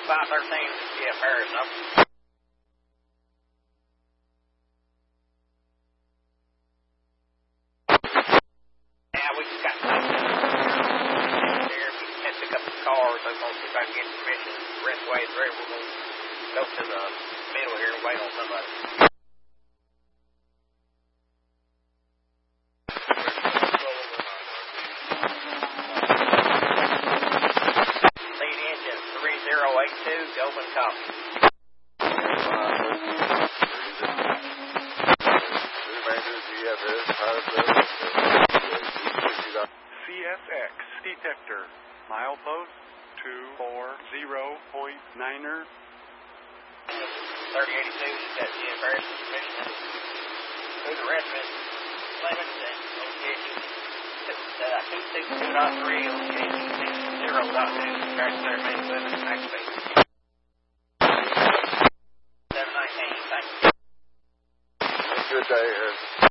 Yeah, Paris, no. Yeah, we just got there. We can pick up the cars. I'm going to see if I can get permission. The rest of the way through, we're going to go to the middle here and wait on somebody. Lead engine 3082, Goldman copy. CSX detector, milepost 240.9er. 3082, she's got Jim Paris permission. Who the rest of it? Clemens and Oceanic. 262.3, Oceanic 0.2, track their main limit, max speed. 719, thank you. Good day here.